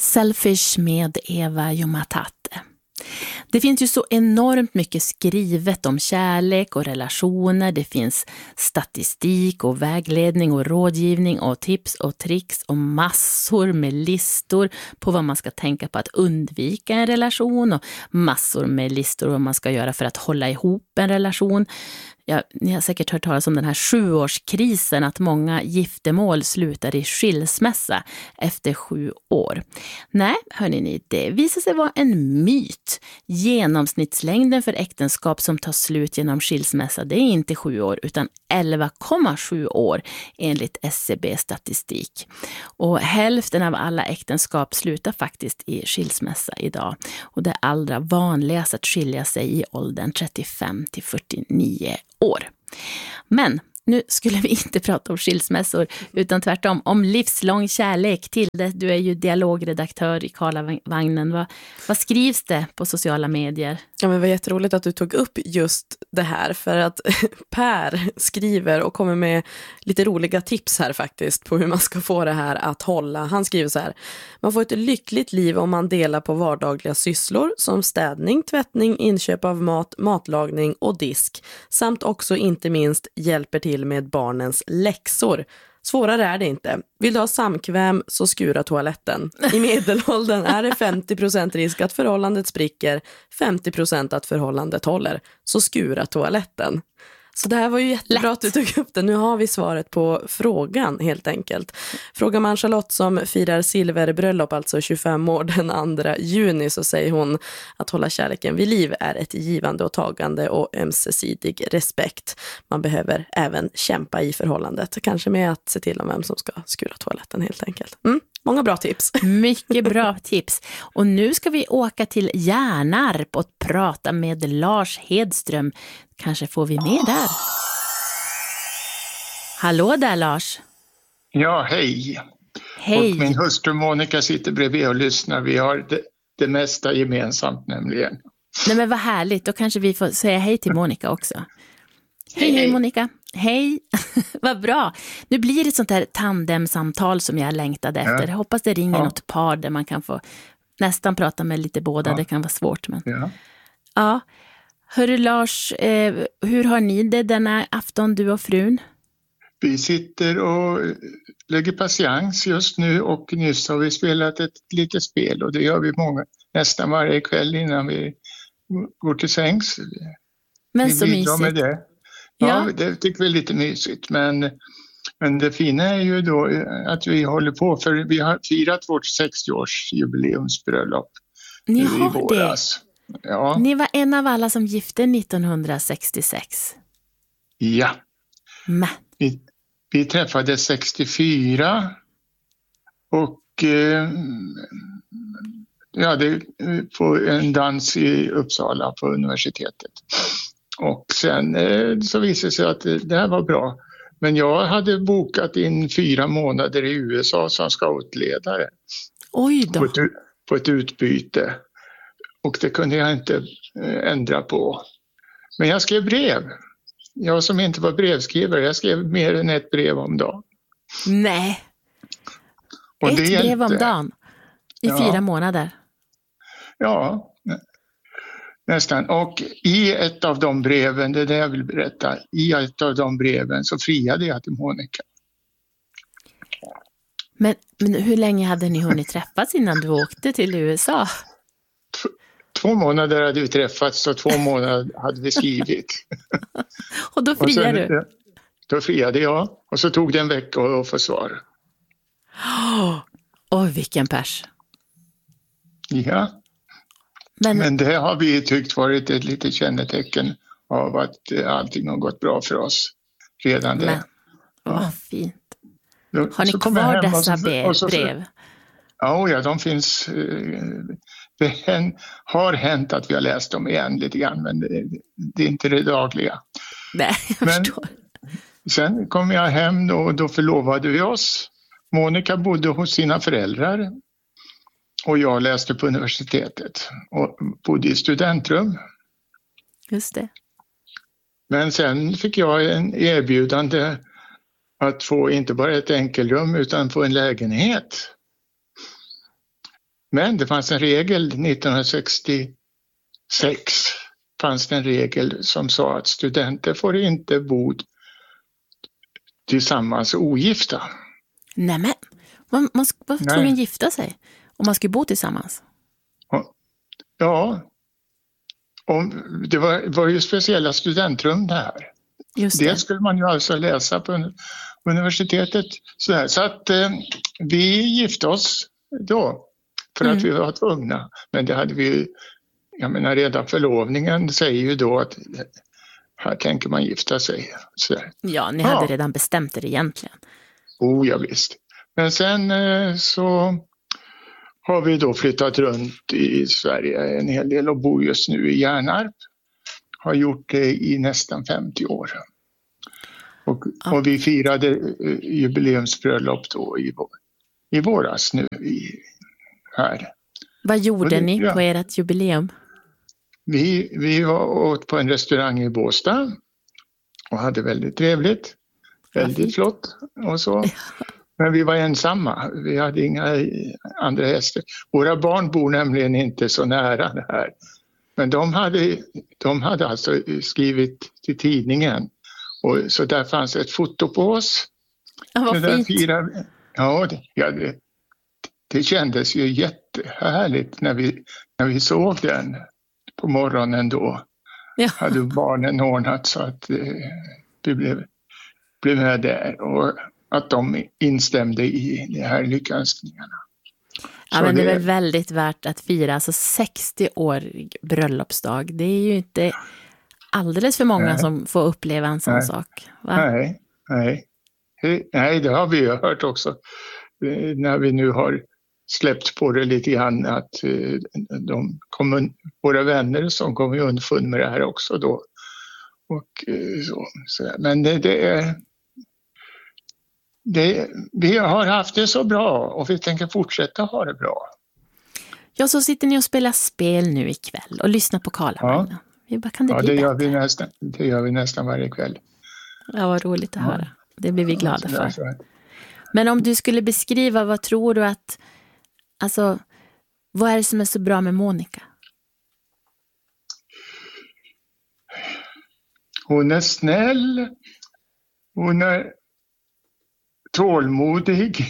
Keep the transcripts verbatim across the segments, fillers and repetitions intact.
Selfish med Eva Jumatate. Det finns ju så enormt mycket skrivet om kärlek och relationer. Det finns statistik och vägledning och rådgivning och tips och tricks och massor med listor på vad man ska tänka på att undvika en relation och massor med listor vad man ska göra för att hålla ihop en relation. Ja, ni har säkert hört talas om den här sjuårskrisen, att många giftermål slutar i skilsmässa efter sju år. Nej, hörni ni, det visar sig vara en myt. Genomsnittslängden för äktenskap som tar slut genom skilsmässa, det är inte sju år utan elva komma sju år enligt S C B-statistik. Och hälften av alla äktenskap slutar faktiskt i skilsmässa idag. Och det är allra vanligast att skilja sig i åldern trettiofem till fyrtionio år. Men nu skulle vi inte prata om skilsmässor utan tvärtom om livslång kärlek. Till det. Du är ju dialogredaktör i Karlavagnen. Vad, vad skrivs det på sociala medier? Ja, men det var jätteroligt att du tog upp just det här, för att Per skriver och kommer med lite roliga tips här faktiskt på hur man ska få det här att hålla. Han skriver så här: man får ett lyckligt liv om man delar på vardagliga sysslor som städning, tvättning, inköp av mat, matlagning och disk, samt också inte minst hjälper till med barnens läxor. Svårare är det inte. Vill du ha samkväm så skura toaletten. I medelåldern är det femtio procent risk att förhållandet spricker, femtio procent att förhållandet håller. Så skura toaletten. Så det här var ju jättebra att du tog upp det. Nu har vi svaret på frågan helt enkelt. Frågar man Charlotte som firar silverbröllop, alltså tjugofem år den andra juni, så säger hon att hålla kärleken vid liv är ett givande och tagande och ömsesidig respekt. Man behöver även kämpa i förhållandet. Kanske med att se till om vem som ska skura toaletten helt enkelt. Mm. Många bra tips. Mycket bra tips. Och nu ska vi åka till Hjärnarp och prata med Lars Hedström. Kanske får vi med där. Hallå där, Lars. Ja, hej. Hej. Och min hustru Monica sitter bredvid och lyssnar. Vi har det, det mesta gemensamt nämligen. Nej, men vad härligt. Då kanske vi får säga hej till Monica också. Hej, hej Monica. Hej, vad bra. Nu blir det ett sånt här tandemsamtal som jag längtade efter. Jag hoppas det ringer ja. något par där man kan få nästan prata med lite båda. Ja. Det kan vara svårt. Men... Ja. ja. Hörru Lars, eh, hur har ni det denna afton, du och frun? Vi sitter och lägger patiens just nu och nyss har vi spelat ett litet spel och det gör vi många, nästan varje kväll innan vi går till sängs. Men vi så mysigt. Med det. Ja, ja, det tycker vi är lite mysigt. Men, men det fina är ju då att vi håller på, för vi har firat vårt sextio-årsjubileumsbröllop Ni i har våras. Det? Ja. Ni var en av alla som gifte nittonhundrasextiosex. Ja. Men. Vi, vi träffades sextiofyra och eh, ja, det på en dans i Uppsala på universitetet. Och sen eh, så visade det sig att det, det här var bra. Men jag hade bokat in fyra månader i U S A som scoutledare. Oj då. På ett, på ett utbyte. Och det kunde jag inte eh, ändra på. Men jag skrev brev. Jag som inte var brevskrivare, jag skrev mer än ett brev om dagen. Nej. Och ett brev hjälpte. Om dagen? I ja. fyra månader? Ja, nästan. Och i ett av de breven, det är det jag vill berätta, i ett av de breven så friade jag till Monica. Men, men hur länge hade ni hunnit träffas innan du åkte till U S A? T- två månader hade vi träffats och två månader hade vi skrivit. Och då friade och sen, du? Då friade jag och så tog det en vecka att få svar. Åh, oh, vilken pers. Ja. Men, Men det har vi tyckt varit ett litet kännetecken av att allting har gått bra för oss redan det. Men, ja. Vad fint. Har ni kvar dessa så, så, brev? Ja, ja, de finns. Det hän, har hänt att vi har läst dem igen lite grann, men det, det är inte det dagliga. Nej, jag men förstår. Sen kom jag hem och då förlovade vi oss. Monica bodde hos sina föräldrar. Och jag läste på universitetet och bodde i studentrum. Just det. Men sen fick jag en erbjudande att få inte bara ett enkelrum utan få en lägenhet. Men det fanns en regel nittonhundrasextiosex, fanns det en regel som sa att studenter får inte bo tillsammans ogifta. Nämen, man, man var tvungen gifta sig och man skulle bo tillsammans. Ja, och det var, var ju speciella studentrum där. Just det. Det skulle man ju alltså läsa på universitetet. Så, här. Så att eh, vi gifte oss då för mm. att vi var tvungna. Men det hade vi, jag menar redan förlovningen säger ju då att här tänker man gifta sig. Så där. Ja, ni hade ja. redan bestämt er egentligen. Oh, ja visst. Men sen eh, så har vi då flyttat runt i Sverige en hel del och bor just nu i Hjärnarp. Har gjort det i nästan femtio år. Och, ja. och vi firade uh, jubileumsbröllop då i, i våras nu i, här. Vad gjorde det, ni ja. på ert jubileum? Vi, vi var åt på en restaurang i Båstad och hade väldigt trevligt. Väldigt flott och så. Men vi var ensamma. Vi hade inga andra gäster. Våra barn bor nämligen inte så nära det här. Men de hade, de hade alltså skrivit till tidningen. Och så där fanns ett foto på oss. Ja, vad fint. Fyra, ja, det, ja det, det kändes ju jättehärligt när vi, när vi såg den på morgonen då. Ja. Hade barnen ordnat så att eh, vi blev, blev med där. Och att de instämde i de här lyckönskningarna. Ja, men det är väl väldigt värt att fira alltså sextio-årig bröllopsdag. Det är ju inte alldeles för många nej. som får uppleva en sån nej. sak. Va? Nej, nej. Nej, det har vi ju hört också. När vi nu har släppt på det lite grann att de kommer, våra vänner som kommer underfund med det här också då. Och så, så. Men det, det är... Det, vi har haft det så bra och vi tänker fortsätta ha det bra. Ja, så sitter ni och spelar spel nu ikväll och lyssnar på Karlavagnen. Ja, Vad kan det ja bli det, gör vi nästan, det gör vi nästan varje kväll. Ja, vad roligt att ja. höra. Det blir vi glada ja, för. Men om du skulle beskriva, vad tror du att, alltså, vad är det som är så bra med Monica? Hon är snäll, hon är tålmodig.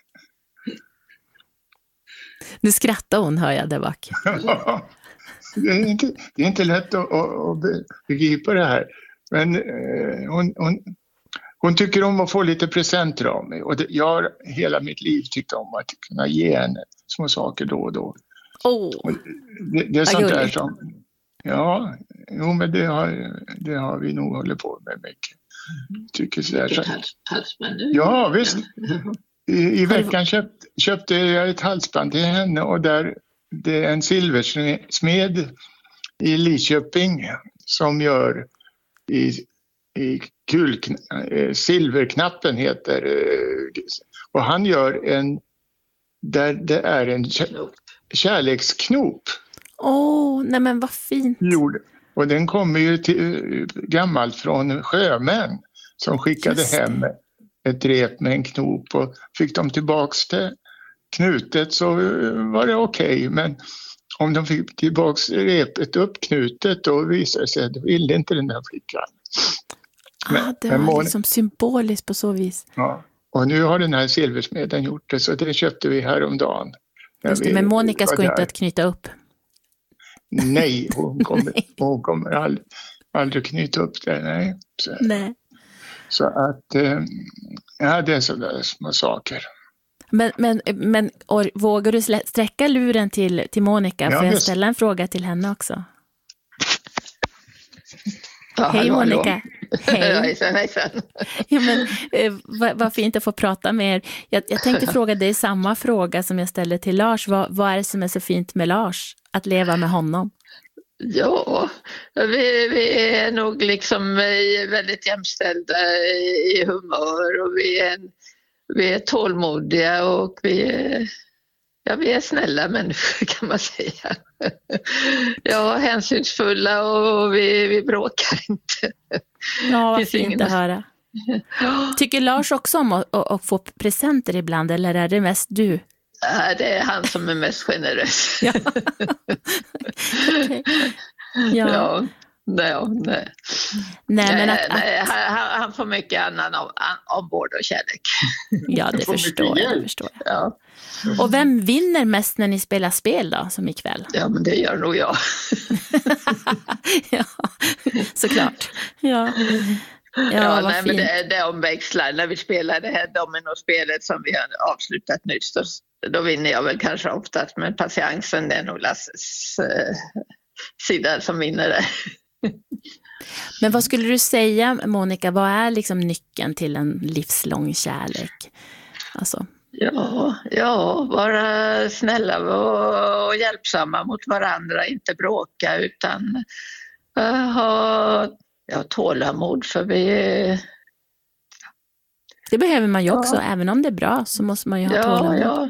Nu skrattar hon, hör jag där bak. Ja, det, är inte, det är inte lätt att, att begripa det här. Men eh, hon, hon, hon tycker om att få lite presenter av mig. Och det, jag har hela mitt liv tyckt om att kunna ge henne små saker då och då. Oh, och det, det är sånt där som... Ja, jo, men det har, det har vi nog hållit på med mycket. Tycker så där. Ett hals, halsband nu? Ja, visst. I, i veckan köpt, köpte jag ett halsband till henne och där det är en silversmed i Lidköping som gör i, i kul, silverknappen heter och han gör en där det är en kärleksknop. Åh, oh, nej men vad fint. Jord. Och den kommer ju till, gammalt från sjömän som skickade hem ett rep med en knop och fick de tillbaks till knutet så var det okej. Okay. Men om de fick tillbaks repet uppknutet då visade det sig att det ville inte den där flickan. Men, ah, det var men, liksom symboliskt på så vis. Ja, och nu har den här silversmeden gjort det så det köpte vi häromdagen. Just det, vi, men Monica ska inte att knyta upp. Nej, hon kommer, hon kommer aldrig, aldrig knyta upp det. Nej. Så, nej. så att, eh, ja, det är sådär små saker. Men, men, men or, vågar du sträcka luren till, till Monica? Ja, för jag visst. ställa en fråga till henne också. Ja, hej hallå, Monica. Hallå. Hej. hejsan, hejsan. Ja, men, eh, vad, vad fint att få prata med er. Jag, jag tänkte fråga dig samma fråga som jag ställde till Lars. Vad, vad är det som är så fint med Lars? Att leva med honom? Ja, vi, vi är nog liksom väldigt jämställda i humör och vi är, vi är tålmodiga och vi är, ja, vi är snälla människor kan man säga. Ja, hänsynsfulla och vi, vi bråkar inte. Ja, vad fint ingen... att höra. Tycker Lars också om att, att, att få presenter ibland eller är det mest du? Ja, det är han som är mest generös. Ja. Okay. Ja. Ja, nej, nej. Nej, men att, nej, att... Han, han får mycket annan om, om vård och kärlek. Ja, det förstår jag, det förstår jag. Ja. Och vem vinner mest när ni spelar spel då, som ikväll? Ja, men det gör nog jag. Ja, såklart. Ja, ja, ja vad nej, fint. men det, det omväxlar. När vi spelar det här dominospelet som vi har avslutat nyss, då, då vinner jag väl kanske oftast, men patiensen det är nog Lasses eh, sida som vinner det. Men vad skulle du säga, Monica, vad är liksom nyckeln till en livslång kärlek? Alltså... Ja, ja, vara snälla och, och hjälpsamma mot varandra, inte bråka utan uh, ha ja, tålamod, för vi det behöver man ju ja. också, även om det är bra så måste man ju ha ja, tålamod. Ja.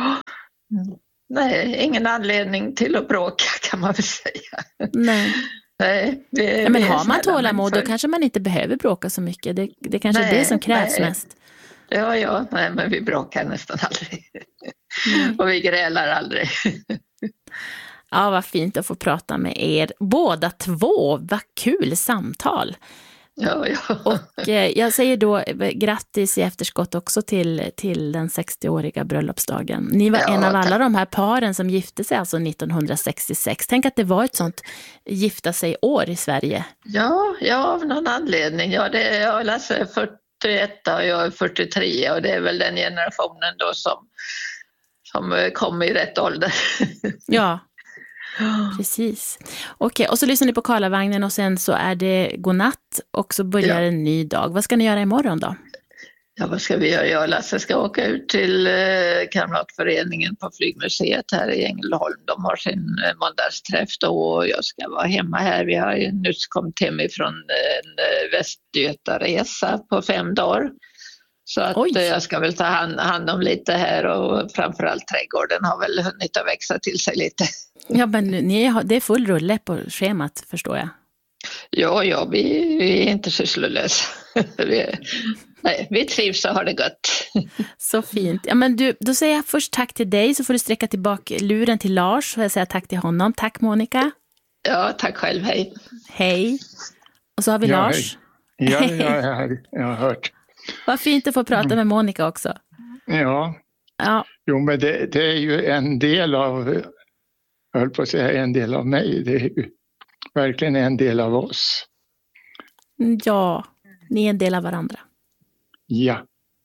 Nej, ingen anledning till att bråka kan man väl säga. Nej. Nej, vi, ja, men vi har man tålamod för... då kanske man inte behöver bråka så mycket. Det, det kanske nej, är det som krävs nej. mest. Ja, ja, nej, men vi bråkar nästan aldrig. Nej. Och vi grälar aldrig. Ja, vad fint att få prata med er. Båda två, vad kul samtal. Ja, ja. Och eh, jag säger då grattis i efterskott också till, till den sextioåriga bröllopsdagen. Ni var ja, en av alla tack. de här paren som gifte sig alltså nittonhundrasextiosex. Tänk att det var ett sånt gifta sig år i Sverige. Ja, ja, av någon anledning. Ja, det är, jag läser fyrtioett och jag är fyrtiotre och det är väl den generationen då som, som kom i rätt ålder. Ja, precis. Okej, och så lyssnar ni på Karlavagnen och sen så är det godnatt och så börjar Ja. en ny dag. Vad ska ni göra imorgon då? Ja, vad ska vi göra? Jag och Lasse ska åka ut till eh, Kamratföreningen på Flygmuseet här i Ängelholm. De har sin eh, måndagsträff då och jag ska vara hemma här. Vi har ju nyss kommit hem ifrån en eh, Västgötaresa på fem dagar. Så att eh, jag ska väl ta hand, hand om lite här och framförallt trädgården har väl hunnit att växa till sig lite. Ja, men ni har, det är full rulle på schemat, förstår jag. Ja, ja, vi, vi är inte sysslolösa. vi, nej, vi trivs och har det gott. Så fint. Ja, men du, då säger jag först tack till dig, så får du sträcka tillbaka luren till Lars. Så jag säger tack till honom. Tack Monica. Ja, tack själv. Hej. Hej. Och så har vi Ja, Lars. hej. Ja, jag, är här. Jag har hört. Vad fint att få prata med Monica också. Ja, Ja, jo men det, det är ju en del av, jag höll på att säga en del av mig, det är ju verkligen en del av oss. ja, ni är en del av varandra. Ja.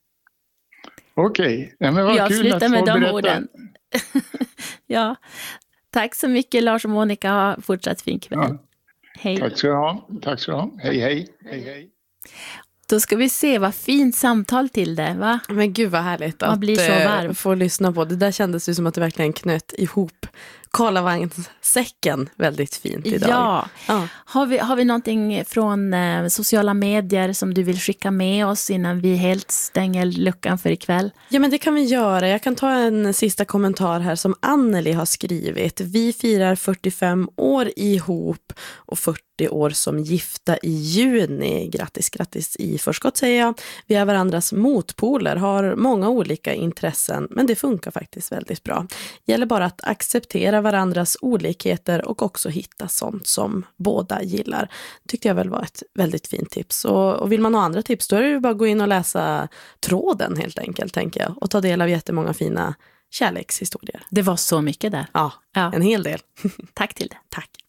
Okej, okay. Men vad Jag kul slutar att med få de berätta. orden. Ja, tack så mycket Lars och Monica. Ha fortsatt fin kväll. Ja. Hej. Tack ska du ha. Tack ska du ha. Hej, hej. Hej, hej. Då ska vi se vad fint samtal till det, va? Men gud vad härligt Man att blir så varm. eh, få lyssna på. Det där kändes ju som att det verkligen knöt ihop Karlavagnssäcken väldigt fint idag. Ja. Ja. Har vi, har vi någonting från eh, sociala medier som du vill skicka med oss innan vi helt stänger luckan för ikväll? Ja, men det kan vi göra. Jag kan ta en sista kommentar här som Anneli har skrivit. Vi firar fyrtiofem år ihop och fyrtio år som gifta i juni. Grattis, grattis i förskott säger jag. Vi är varandras motpoler, har många olika intressen, men det funkar faktiskt väldigt bra. Gäller bara att acceptera varandras olikheter och också hitta sånt som båda gillar. Tyckte jag väl var ett väldigt fint tips. Och, och vill man ha andra tips då är det ju bara att gå in och läsa tråden helt enkelt, tänker jag. Och ta del av jättemånga fina kärlekshistorier. Det var så mycket där. Ja, Ja. en hel del. Tack till det. Tack.